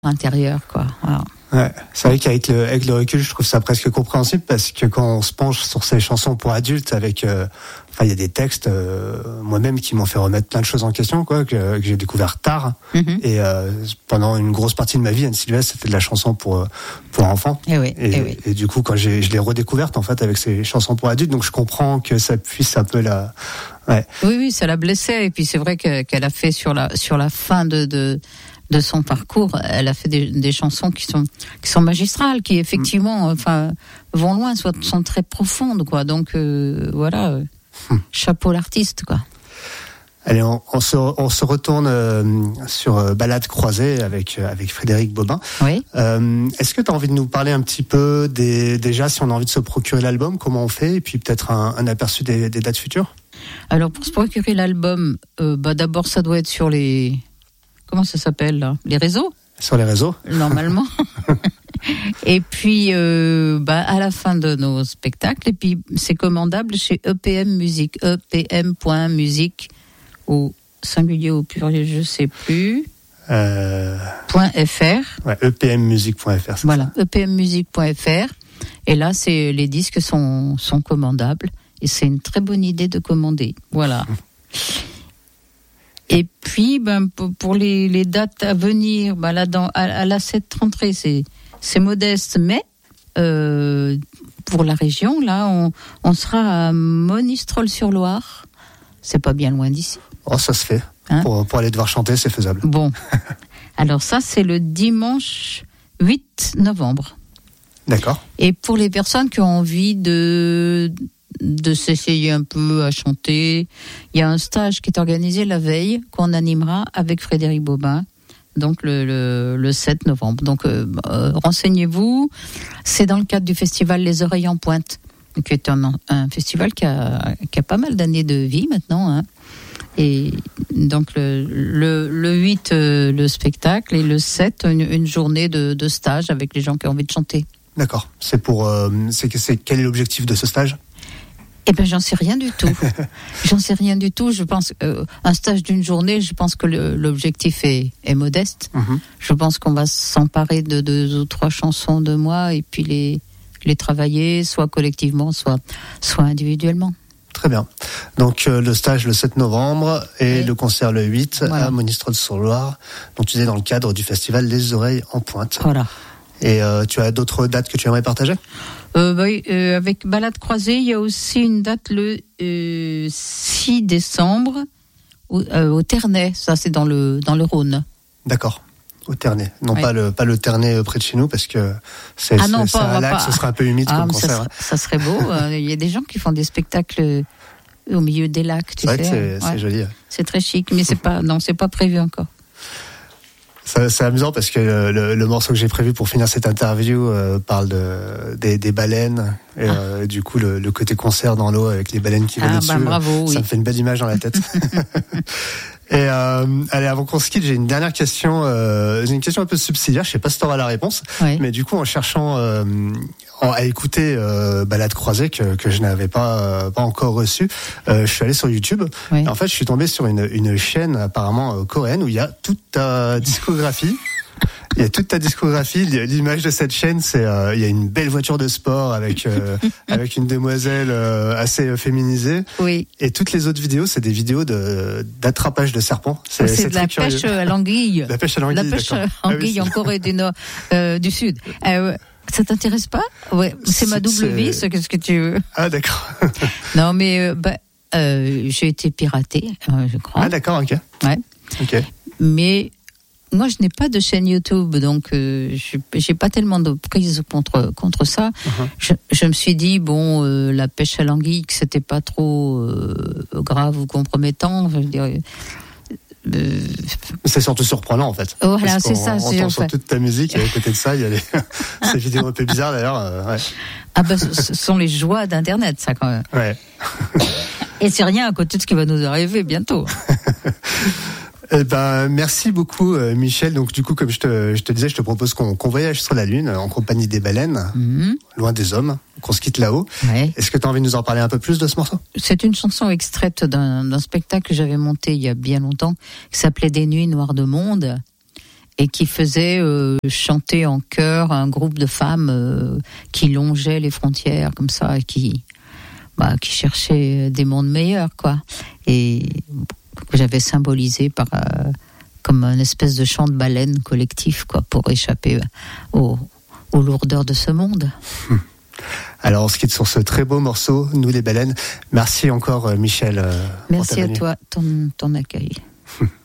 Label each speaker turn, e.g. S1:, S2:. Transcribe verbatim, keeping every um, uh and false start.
S1: intérieur, quoi. Voilà.
S2: Ouais, c'est vrai qu'avec le, avec le recul, je trouve ça presque compréhensible parce que quand on se penche sur ces chansons pour adultes, avec, euh, enfin, il y a des textes euh, moi-même qui m'ont fait remettre plein de choses en question, quoi, que, que j'ai découvert tard. Mm-hmm. Et euh, pendant une grosse partie de ma vie, Anne Sylvestre, c'était de la chanson pour pour enfants.
S1: Et oui.
S2: Et,
S1: et, oui.
S2: et du coup, quand j'ai, je l'ai redécouverte en fait avec ces chansons pour adultes, donc je comprends que ça puisse un peu la. Ouais.
S1: Oui, oui, ça la blessait. Et puis c'est vrai que, qu'elle a fait sur la sur la fin de de de son parcours, elle a fait des, des chansons qui sont qui sont magistrales, qui effectivement, mmh. enfin, vont loin, soit sont très profondes, quoi. Donc euh, voilà, mmh. chapeau l'artiste, quoi.
S2: Allez, on, on se on se retourne euh, sur euh, Balade croisée avec euh, avec Frédéric Bobin.
S1: Oui.
S2: Euh, est-ce que tu as envie de nous parler un petit peu des déjà si on a envie de se procurer l'album, comment on fait, et puis peut-être un, un aperçu des, des dates futures?
S1: Alors pour se procurer l'album, euh, bah d'abord ça doit être sur les Comment ça s'appelle là ? Les réseaux ?
S2: Sur les réseaux ?
S1: Normalement. Et puis, euh, bah, à la fin de nos spectacles, et puis c'est commandable chez E P M Musique, E P M point musique, au singulier ou au pluriel, je ne sais plus.
S2: Euh...
S1: .fr.
S2: Ouais, E P M musique point F R. C'est
S1: voilà,
S2: ça.
S1: E P M musique point F R. Et là, c'est, les disques sont, sont commandables. Et c'est une très bonne idée de commander. Voilà. Et puis, ben, pour les, les dates à venir, ben là, dans, à, à la cette rentrée, c'est, c'est modeste, mais euh, pour la région, là, on, on sera à Monistrol-sur-Loire. C'est pas bien loin d'ici.
S2: Oh, ça se fait. Hein pour, pour aller devoir chanter, c'est faisable.
S1: Bon. Alors ça, c'est le dimanche huit novembre.
S2: D'accord.
S1: Et pour les personnes qui ont envie de... de s'essayer un peu à chanter. Il y a un stage qui est organisé la veille, qu'on animera avec Frédéric Bobin, donc le, le, le sept novembre. Donc euh, euh, renseignez-vous, c'est dans le cadre du festival Les Oreilles en Pointe, qui est un, un festival qui a, qui a pas mal d'années de vie maintenant, hein. Et donc le, le, le huit, euh, le spectacle, et le sept, une, une journée de, de stage avec les gens qui ont envie de chanter.
S2: D'accord. C'est pour, euh, c'est, c'est, quel est l'objectif de ce stage ?
S1: Eh ben, j'en sais rien du tout. J'en sais rien du tout. Je pense euh, un stage d'une journée. Je pense que le, l'objectif est, est modeste. Mm-hmm. Je pense qu'on va s'emparer de deux ou trois chansons de moi et puis les les travailler, soit collectivement, soit soit individuellement.
S2: Très bien. Donc euh, le stage le sept novembre et oui. le concert le huit voilà. à Monistrol-sur-Loire. Donc tu disais dans le cadre du festival Les Oreilles en Pointe.
S1: Voilà.
S2: Et euh, tu as d'autres dates que tu aimerais partager ?
S1: Euh, bah, euh, avec Balade croisée, il y a aussi une date le euh, six décembre au, euh, au Ternay. Ça, c'est dans le dans le Rhône.
S2: D'accord, au Ternay. Non
S1: ouais.
S2: pas le pas le Ternay près de chez nous parce que c'est,
S1: ah non,
S2: c'est,
S1: pas,
S2: c'est un lac,
S1: pas.
S2: ce sera un peu humide
S1: ah,
S2: comme
S1: ça
S2: concert.
S1: Serait, ça serait beau. Il y a des gens qui font des spectacles au milieu des lacs. Tu
S2: c'est
S1: sais.
S2: Vrai que c'est,
S1: ouais.
S2: c'est joli.
S1: C'est très chic, mais c'est pas non, c'est pas prévu encore.
S2: Ça, c'est amusant parce que le, le, le morceau que j'ai prévu pour finir cette interview euh, parle de, des, des baleines et ah. euh, du coup le, le côté concert dans l'eau avec les baleines qui volaient
S1: ah,
S2: dessus.
S1: Bah, bravo,
S2: ça
S1: oui.
S2: me fait une belle image dans la tête. Et euh, allez, avant qu'on se quitte, j'ai une dernière question. Euh, j'ai une question un peu subsidiaire. Je sais pas si tu auras la réponse,
S1: oui.
S2: mais du coup, en cherchant euh, en, à écouter euh, Balade croisée que, que je n'avais pas euh, pas encore reçue, euh, je suis allé sur YouTube.
S1: Oui.
S2: Et en fait, je suis tombé sur une une chaîne apparemment euh, coréenne où il y a toute ta discographie. Il y a toute ta discographie. L'image de cette chaîne, c'est euh, il y a une belle voiture de sport avec euh, avec une demoiselle euh, assez féminisée.
S1: Oui.
S2: Et toutes les autres vidéos, c'est des vidéos de d'attrapage de serpents. C'est,
S1: c'est, c'est de la
S2: curieux.
S1: pêche à l'anguille.
S2: La pêche à l'anguille.
S1: La pêche
S2: d'accord.
S1: à l'anguille ah oui, en Corée du Nord, euh, du Sud. Euh, ça t'intéresse pas ? Ouais. C'est, c'est ma double c'est... vie. Ce qu'est-ce que tu veux ?
S2: Ah d'accord.
S1: Non mais euh, bah, euh, j'ai été piratée, euh, je crois.
S2: Ah d'accord, ok.
S1: Ouais.
S2: Ok.
S1: Mais moi, je n'ai pas de chaîne YouTube, donc euh, je j'ai pas tellement de prise contre contre ça. Uh-huh. Je, je me suis dit bon, euh, la pêche à l'anguille, que c'était pas trop euh, grave ou compromettant. Je veux dire. Euh,
S2: c'est surtout surprenant en fait.
S1: Voilà, c'est ça.
S2: On
S1: c'est
S2: entend sur toute ta musique et à côté de ça, il y a les... ces vidéos un peu bizarres d'ailleurs. Euh, ouais.
S1: Ah bah, ce, ce sont les joies d'Internet, ça quand même.
S2: Ouais.
S1: Et c'est rien à côté de ce qui va nous arriver bientôt.
S2: Eh ben, merci beaucoup, euh, Michel. Donc, du coup, comme je te, je te disais, je te propose qu'on, qu'on voyage sur la Lune en compagnie des baleines, mm-hmm. loin des hommes, qu'on se quitte là-haut.
S1: Ouais.
S2: Est-ce que tu as envie de nous en parler un peu plus de ce morceau ?
S1: C'est une chanson extraite d'un, d'un spectacle que j'avais monté il y a bien longtemps, qui s'appelait Des nuits noires de monde. et qui faisait euh, chanter en chœur un groupe de femmes euh, qui longeaient les frontières comme ça et qui, bah, qui cherchaient des mondes meilleurs, quoi. Et que j'avais symbolisé par euh, comme une espèce de chant de baleine collectif, quoi, pour échapper aux, aux lourdeurs de ce monde.
S2: Hum. Alors on se quitte sur ce très beau morceau, Nous les baleines. Merci encore Michel.
S1: Merci à toi, ton, ton accueil.